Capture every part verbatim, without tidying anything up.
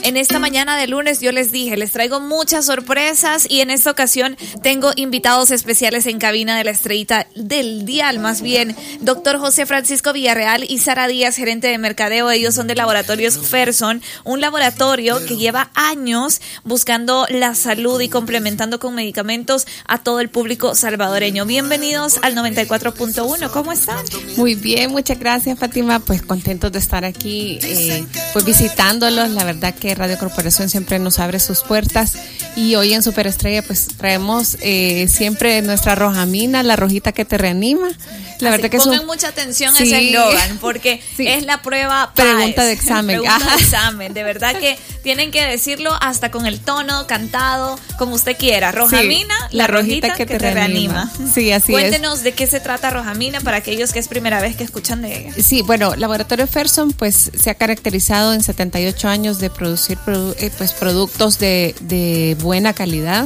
En esta mañana de lunes yo les dije, les traigo muchas sorpresas y en esta ocasión tengo invitados especiales en cabina de la estrellita del dial, más bien, doctor José Francisco Villarreal y Sara Díaz, gerente de mercadeo. Ellos son de Laboratorios Ferson, un laboratorio que lleva años buscando la salud y complementando con medicamentos a todo el público salvadoreño. Bienvenidos al noventa y cuatro punto uno, ¿cómo están? Muy bien, muchas gracias, Fátima, pues contentos de estar aquí, eh, pues visitándolos. La verdad que Radio Corporación siempre nos abre sus puertas y hoy en Superestrella pues traemos eh, siempre nuestra Rojamina, la rojita que te reanima. La Así, verdad que pongan es un... mucha atención sí. a ese eslogan porque sí. es la prueba P A E S, pregunta de examen. Pregunta Ajá. de examen, de verdad que tienen que decirlo hasta con el tono, cantado, como usted quiera. Rojamina, sí, la, la rojita, rojita que, que te, te reanima. reanima. Sí, así Cuéntenos es. de qué se trata Rojamina para aquellos que es primera vez que escuchan de ella. Sí, bueno, Laboratorio Ferson pues se ha caracterizado en setenta y ocho años de producir produ- eh, pues productos de, de buena calidad.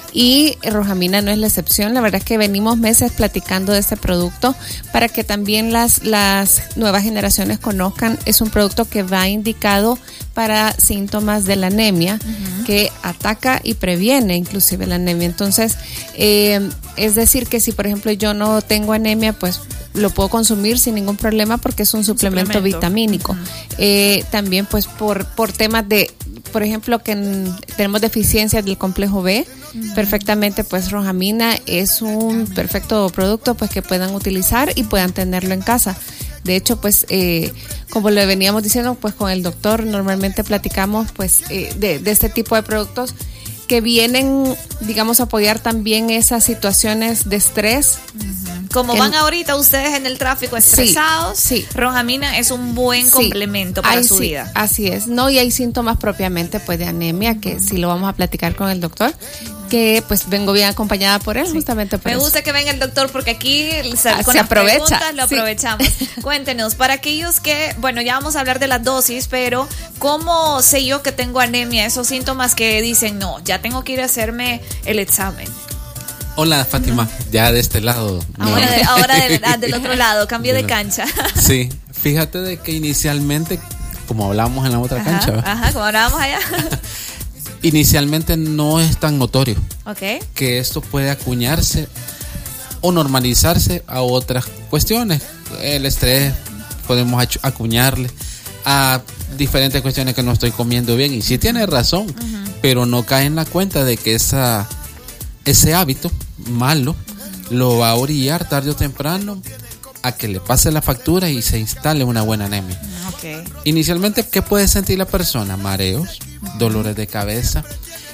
Y Rojamina no es la excepción. La verdad es que venimos meses platicando de este producto para que también las, las nuevas generaciones conozcan. Es un producto que va indicado para síntomas de la anemia, uh-huh. que ataca y previene inclusive la anemia. Entonces, eh, es decir que si por ejemplo yo no tengo anemia, pues lo puedo consumir sin ningún problema porque es un suplemento, suplemento. vitamínico. Uh-huh. Eh, también pues por, por temas de, por ejemplo, que en, tenemos deficiencias del complejo B, uh-huh. perfectamente pues Rojamina es un perfecto producto pues que puedan utilizar y puedan tenerlo en casa. De hecho, pues, eh, como le veníamos diciendo, pues con el doctor normalmente platicamos pues eh, de, de este tipo de productos que vienen, digamos, a apoyar también esas situaciones de estrés. Uh-huh. Como van ahorita ustedes en el tráfico estresados, sí, sí. Rojamina es un buen sí. complemento para Ay, su sí, vida. Así es, ¿no? Y hay síntomas propiamente pues de anemia, que sí lo vamos a platicar con el doctor, que pues vengo bien acompañada por él, sí. justamente por Me eso. gusta que venga el doctor porque aquí se, ah, con se las aprovecha. preguntas lo sí. aprovechamos. Cuéntenos, para aquellos que, bueno, ya vamos a hablar de las dosis, pero ¿cómo sé yo que tengo anemia? Esos síntomas que dicen, no, ya tengo que ir a hacerme el examen. Hola, Fátima, uh-huh. ya de este lado. Ahora, no. de, ahora del, del otro lado, cambio de cancha. Sí, fíjate de que inicialmente, como hablábamos en la otra ajá, cancha, ajá, como hablábamos allá. Inicialmente no es tan notorio okay. que esto puede acuñarse o normalizarse a otras cuestiones. El estrés podemos acuñarle a diferentes cuestiones que no estoy comiendo bien y sí tiene razón, uh-huh. pero no cae en la cuenta de que esa ese hábito malo lo va a orillar tarde o temprano a que le pase la factura y se instale una buena anemia. Okay. Inicialmente, ¿qué puede sentir la persona? Mareos, dolores de cabeza,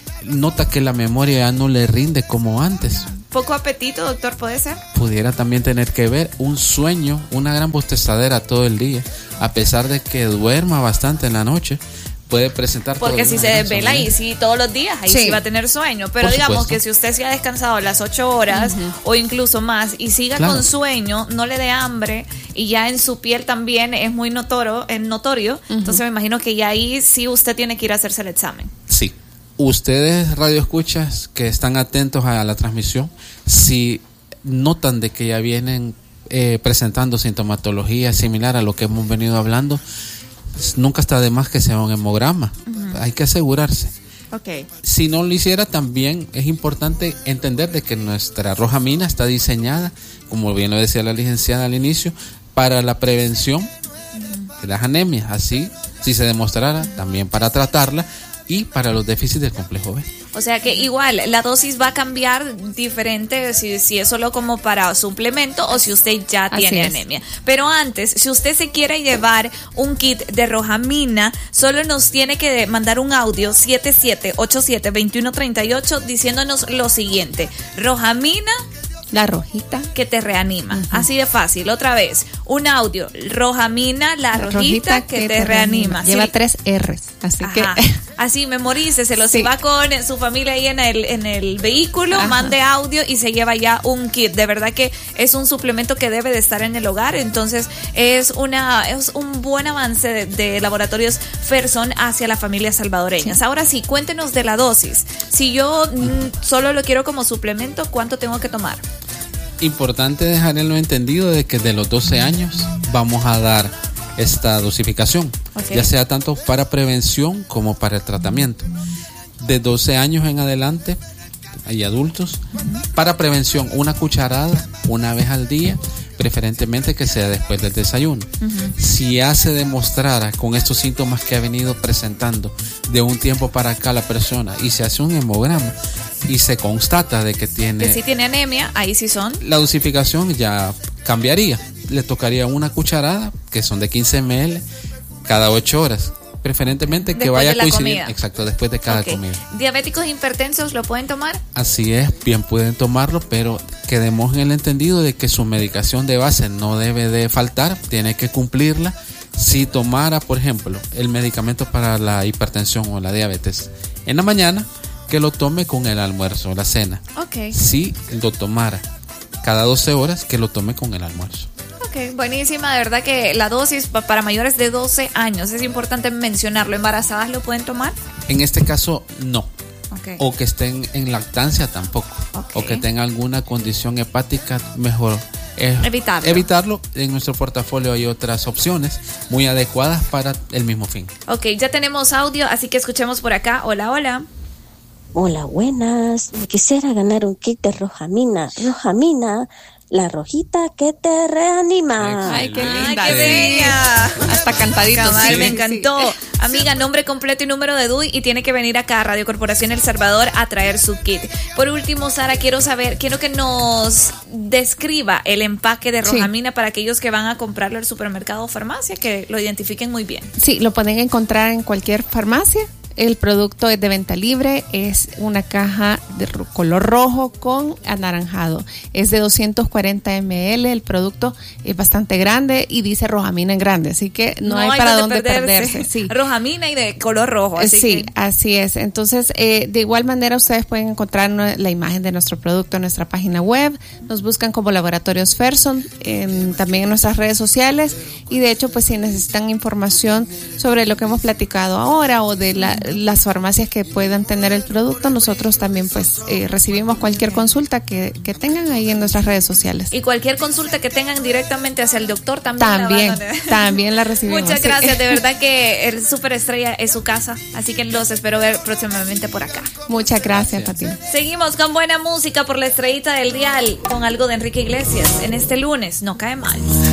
nota que la memoria ya no le rinde como antes. ¿Poco apetito, doctor, puede ser? Pudiera también tener que ver un sueño, una gran bostezadera todo el día, a pesar de que duerma bastante en la noche. Puede presentar porque si se desvela y sí todos los días ahí sí. sí va a tener sueño, pero Por digamos supuesto. que si usted se ha descansado las ocho horas uh-huh. o incluso más y siga claro. con sueño, no le dé hambre y ya en su piel también es muy notorio, es notorio uh-huh. entonces me imagino que ya ahí sí usted tiene que ir a hacerse el examen. Sí, ustedes radioescuchas que están atentos a la transmisión, si notan de que ya vienen eh, presentando sintomatología similar a lo que hemos venido hablando, nunca está de más que sea un hemograma. Uh-huh. Hay que asegurarse. Okay. Si no lo hiciera, también es importante entender de que nuestra Rojamina está diseñada, como bien lo decía la licenciada al inicio, para la prevención uh-huh. de las anemias. Así, si se demostrara, también para tratarla y para los déficits del complejo B. O sea que igual la dosis va a cambiar diferente si, si es solo como para suplemento o si usted ya tiene anemia. Pero antes, si usted se quiere llevar un kit de Rojamina, solo nos tiene que mandar un audio siete siete ocho siete dos uno tres ocho diciéndonos lo siguiente: Rojamina, la rojita que te reanima. Uh-huh. Así de fácil. Otra vez, un audio: Rojamina, la, la rojita, rojita que, que te, te reanima. Lleva sí. tres R's, así Ajá. que así memoríceselo. Sí. Si va con su familia ahí en el en el vehículo, ajá. mande audio y se lleva ya un kit. De verdad que es un suplemento que debe de estar en el hogar. Entonces es una es un buen avance de, de Laboratorios Ferson hacia la familia salvadoreña. Sí. Ahora sí, cuéntenos de la dosis. Si yo mm, solo lo quiero como suplemento, ¿cuánto tengo que tomar? Importante dejar en lo entendido de que de los doce años vamos a dar esta dosificación. Okay. Ya sea tanto para prevención como para el tratamiento. De doce años en adelante hay adultos. Uh-huh. Para prevención, una cucharada una vez al día, preferentemente que sea después del desayuno. Uh-huh. Si ya se demostrara con estos síntomas que ha venido presentando de un tiempo para acá la persona y se hace un hemograma y se constata de que tiene... Que si tiene anemia, ahí sí son. La dosificación ya cambiaría. Le tocaría una cucharada, que son de quince mililitros, cada ocho horas. Preferentemente que después vaya de la coincidiendo. Comida. Exacto, después de cada Okay. comida. ¿Diabéticos hipertensos lo pueden tomar? Así es, bien pueden tomarlo, pero quedemos en el entendido de que su medicación de base no debe de faltar, tiene que cumplirla. Si tomara, por ejemplo, el medicamento para la hipertensión o la diabetes en la mañana, que lo tome con el almuerzo o la cena. Okay. Si lo tomara cada doce horas, que lo tome con el almuerzo. Ok, buenísima, de verdad que la dosis para mayores de doce años, es importante mencionarlo. ¿Embarazadas lo pueden tomar? En este caso, no. Okay. O que estén en lactancia tampoco. Okay. O que tengan alguna condición hepática, mejor es evitarlo. evitarlo. En nuestro portafolio hay otras opciones muy adecuadas para el mismo fin. Ok, ya tenemos audio, así que escuchemos por acá. Hola, hola. Hola, buenas. Me quisiera ganar un kit de Rojamina. Rojamina, la rojita que te reanima. Ay, qué linda. Ay, qué bella. Hasta cantadito. Cabal, Sí, me encantó. sí. Amiga, nombre completo y número de D U I y tiene que venir acá a Radio Corporación El Salvador a traer su kit. Por último, Sara, quiero saber, quiero que nos describa el empaque de Rojamina sí. para aquellos que van a comprarlo al supermercado o farmacia, que lo identifiquen muy bien. Sí, lo pueden encontrar en cualquier farmacia. El producto es de venta libre, es una caja de color rojo con anaranjado. Es de doscientos cuarenta mililitros, el producto es bastante grande y dice Rojamina en grande, así que no, no hay, hay para dónde perderse. perderse. Sí. Rojamina y de color rojo. Así sí, que... así es. Entonces, eh, de igual manera ustedes pueden encontrar la imagen de nuestro producto en nuestra página web, nos buscan como Laboratorios Ferson, en, también en nuestras redes sociales y de hecho, pues si necesitan información sobre lo que hemos platicado ahora o de la las farmacias que puedan tener el producto, nosotros también pues eh, recibimos cualquier consulta que, que tengan ahí en nuestras redes sociales. Y cualquier consulta que tengan directamente hacia el doctor también. También, la van a... también la recibimos. Muchas sí. gracias, de verdad que el Superestrella es su casa, así que los espero ver próximamente por acá. Muchas gracias, Pati. Seguimos con buena música por la estrellita del dial, con algo de Enrique Iglesias en este lunes, no cae mal.